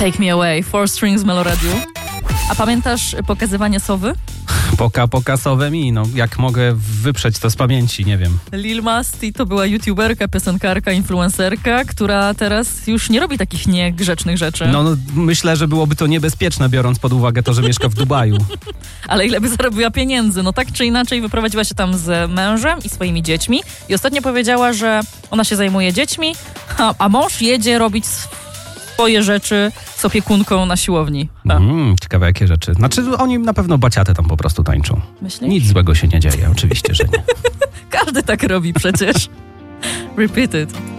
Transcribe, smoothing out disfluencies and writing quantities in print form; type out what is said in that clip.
Take Me Away, Four Strings Meloradio. A pamiętasz pokazywanie sowy? Pokasowe mi, no jak mogę wyprzeć to z pamięci, nie wiem. Lil Masti to była youtuberka, piosenkarka, influencerka, która teraz już nie robi takich niegrzecznych rzeczy. No, myślę, że byłoby to niebezpieczne, biorąc pod uwagę to, że mieszka w Dubaju. Ale ile by zarobiła pieniędzy? No tak czy inaczej wyprowadziła się tam z mężem i swoimi dziećmi i ostatnio powiedziała, że ona się zajmuje dziećmi, a mąż jedzie robić swoje rzeczy z opiekunką na siłowni. Ciekawe jakie rzeczy. Znaczy oni na pewno baciatę tam po prostu tańczą. Myślisz? Nic złego się nie dzieje, oczywiście, że nie. Każdy tak robi przecież. Repeat it.